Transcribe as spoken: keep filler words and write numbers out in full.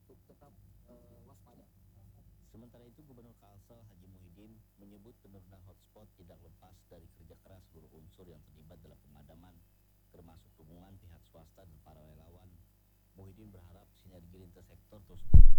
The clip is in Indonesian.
untuk tetap eh, waspada. Sementara itu, Gubernur Kalsel Haji Muhyiddin menyebut penurunan hotspot tidak lepas dari kerja keras seluruh unsur yang terlibat dalam pemadaman, termasuk dukungan pihak swasta dan para relawan. Muhyiddin berharap sinergi lintas sektor terus